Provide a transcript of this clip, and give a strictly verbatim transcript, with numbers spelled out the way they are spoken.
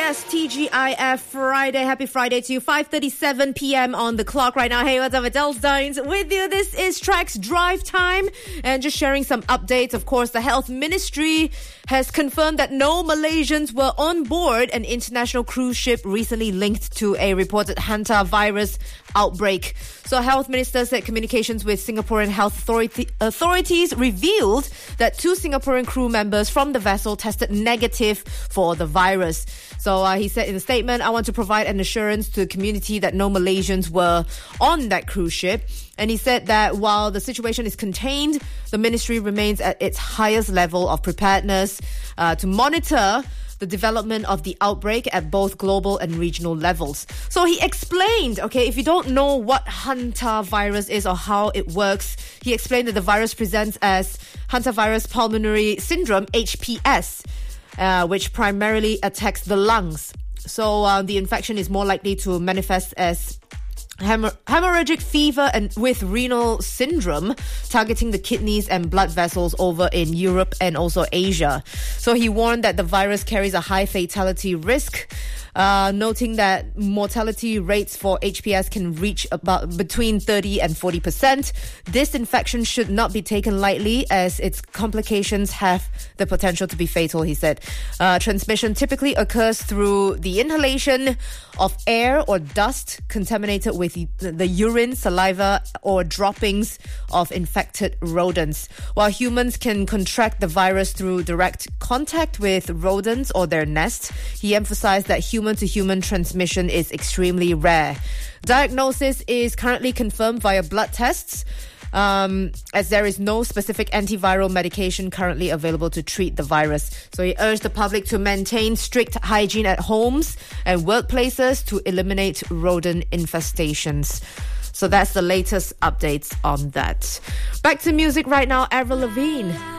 Yes, T G I F Friday. Happy Friday to you. five thirty-seven p.m. on the clock right now. Hey, what's up? Adele Steins with you. This is Trax Drive Time. And just sharing some updates. Of course, the Health Ministry has confirmed that no Malaysians were on board an international cruise ship recently linked to a reported hantavirus outbreak. So Health Minister said communications with Singaporean health authority, authorities revealed that two Singaporean crew members from the vessel tested negative for the virus. So uh, he said in a statement, I want to provide an assurance to the community that no Malaysians were on that cruise ship. And he said that while the situation is contained, the ministry remains at its highest level of preparedness uh, to monitor the development of the outbreak at both global and regional levels. So he explained, okay, if you don't know what hantavirus is or how it works, he explained that the virus presents as hantavirus pulmonary syndrome, H P S, uh, which primarily attacks the lungs. So uh, the infection is more likely to manifest as Hemor- hemorrhagic fever and with renal syndrome, targeting the kidneys and blood vessels over in Europe and also Asia. So he warned that the virus carries a high fatality risk, uh, noting that mortality rates for H P S can reach about between thirty and forty percent. This infection should not be taken lightly as its complications have the potential to be fatal, he said. Uh, transmission typically occurs through the inhalation of air or dust contaminated with the urine, saliva, or droppings of infected rodents. While humans can contract the virus through direct contact with rodents or their nests, he emphasized that human-to-human transmission is extremely rare. Diagnosis is currently confirmed via blood tests, Um, as there is no specific antiviral medication currently available to treat the virus. So he urged the public to maintain strict hygiene at homes and workplaces to eliminate rodent infestations. So that's the latest updates on that. Back to music right now, Avril Lavigne.